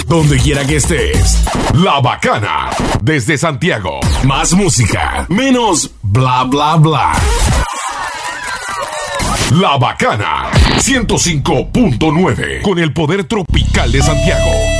donde quiera que estés. La Bacana, desde Santiago. Más música, menos bla bla bla. La Bacana 105.9, con el poder tropical de Santiago.